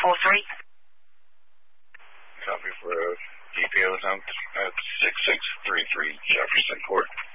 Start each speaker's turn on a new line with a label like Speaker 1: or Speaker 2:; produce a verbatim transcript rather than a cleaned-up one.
Speaker 1: four three.
Speaker 2: Copy for D P O at six six three three Jefferson Court.